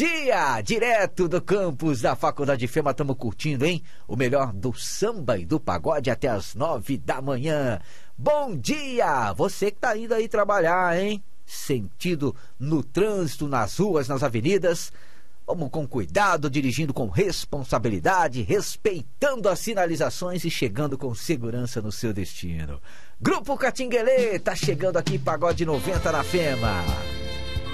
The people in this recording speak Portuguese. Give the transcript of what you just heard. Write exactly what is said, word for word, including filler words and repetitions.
dia! Direto do campus da Faculdade Fema, estamos curtindo, hein? O melhor do samba e do pagode até as nove da manhã. Bom dia! Você que tá indo aí trabalhar, hein? Sentido no trânsito, nas ruas, nas avenidas. Vamos com cuidado, dirigindo com responsabilidade, respeitando as sinalizações e chegando com segurança no seu destino. Grupo Catinguelê tá chegando aqui, Pagode noventa na Fema.